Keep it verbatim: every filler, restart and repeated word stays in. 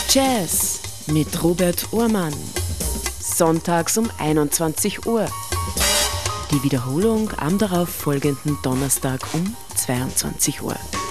Jazz mit Robert Uhrmann. Sonntags um einundzwanzig Uhr. Die Wiederholung am darauf folgenden Donnerstag um zweiundzwanzig Uhr.